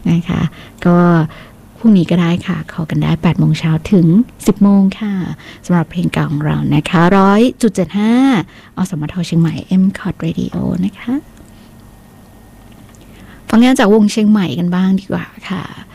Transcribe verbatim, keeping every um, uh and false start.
นะคะก็พรุ่งนี้ก็ได้ค่ะขอกันได้แปดโมงเช้าถึงสิบโมงค่ะสำหรับเพลงเก่าของเรานะคะหนึ่งร้อยจุดเจ็ดห้า อสมทเชียงใหม่ เอ็ม คอท Radio นะคะฟังงานจากวงเชียงใหม่กันบ้างดีกว่าค่ะ